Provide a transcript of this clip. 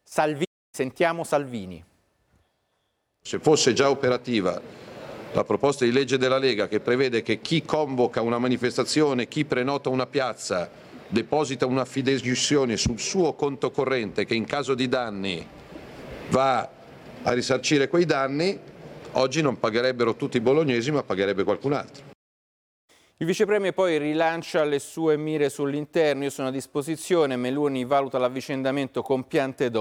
Salvini, sentiamo Salvini. Se fosse già operativa la proposta di legge della Lega che prevede che chi convoca una manifestazione, chi prenota una piazza, deposita una fideiussione sul suo conto corrente che in caso di danni va a risarcire quei danni, oggi non pagherebbero tutti i bolognesi ma pagherebbe qualcun altro. Il Vice Premier poi rilancia le sue mire sull'interno, io sono a disposizione, Meloni valuta l'avvicendamento con Piantedosi.